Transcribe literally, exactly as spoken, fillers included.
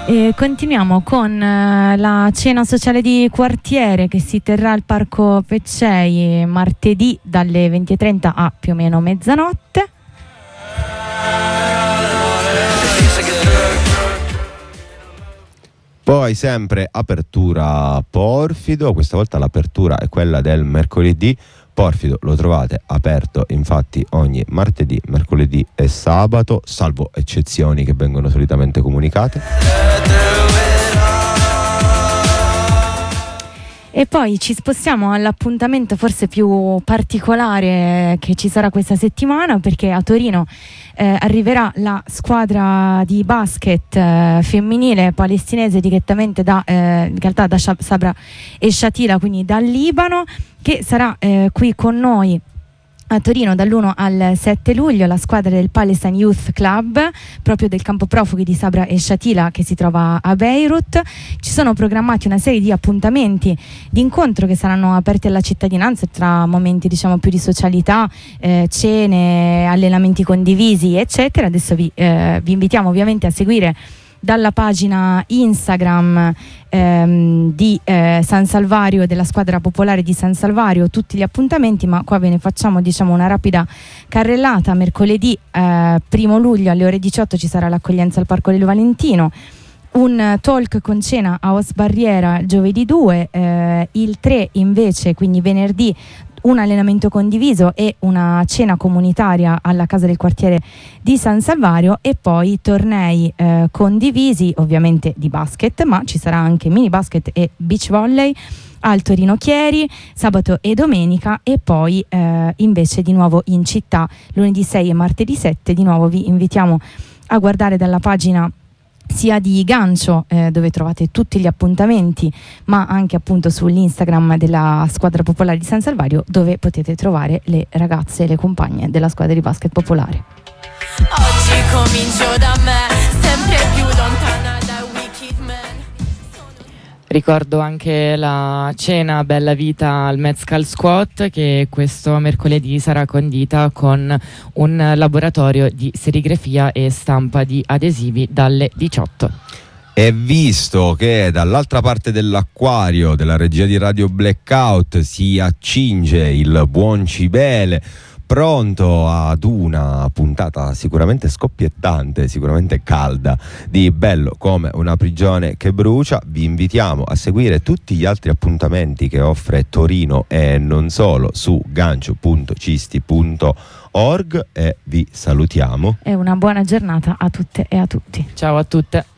E continuiamo con eh, la cena sociale di quartiere che si terrà al Parco Peccei martedì dalle venti e trenta a più o meno mezzanotte. Poi sempre apertura Porfido, questa volta l'apertura è quella del mercoledì. Porfido lo trovate aperto infatti ogni martedì, mercoledì e sabato, salvo eccezioni che vengono solitamente comunicate. E poi ci spostiamo all'appuntamento forse più particolare che ci sarà questa settimana, perché a Torino eh, arriverà la squadra di basket eh, femminile palestinese direttamente da, eh, in realtà da Sabra e Shatila, quindi dal Libano, che sarà eh, qui con noi a Torino dall'primo al sette luglio. La squadra del Palestine Youth Club, proprio del campo profughi di Sabra e Shatila, che si trova a Beirut. Ci sono programmati una serie di appuntamenti di incontro che saranno aperti alla cittadinanza, tra momenti diciamo più di socialità, eh, cene, allenamenti condivisi eccetera. Adesso vi, eh, vi invitiamo ovviamente a seguire dalla pagina Instagram ehm, di eh, San Salvario, della squadra popolare di San Salvario, tutti gli appuntamenti, ma qua ve ne facciamo diciamo una rapida carrellata. Mercoledì eh, primo luglio alle ore diciotto ci sarà l'accoglienza al Parco del Valentino, un talk con cena a Os Barriera giovedì due, eh, il tre invece, quindi venerdì, un allenamento condiviso e una cena comunitaria alla casa del quartiere di San Salvario, e poi tornei eh, condivisi ovviamente di basket, ma ci sarà anche mini basket e beach volley al Torino Chieri sabato e domenica, e poi eh, invece di nuovo in città lunedì sei e martedì sette. Di nuovo vi invitiamo a guardare dalla pagina sia di Gancio, eh, dove trovate tutti gli appuntamenti, ma anche appunto sull'Instagram della squadra popolare di San Salvario, dove potete trovare le ragazze e le compagne della squadra di basket popolare. Oggi comincio da me, sempre più lontana da Wicked Man. Ricordo anche la cena Bella Vita al Mezcal Squat, che questo mercoledì sarà condita con un laboratorio di serigrafia e stampa di adesivi dalle diciotto. E visto che dall'altra parte dell'acquario della regia di Radio Blackout si accinge il buon Cibele, pronto ad una puntata sicuramente scoppiettante, sicuramente calda, di Bello come una prigione che brucia, vi invitiamo a seguire tutti gli altri appuntamenti che offre Torino e non solo su gancio punto cisti punto org, e vi salutiamo. E una buona giornata a tutte e a tutti. Ciao a tutte.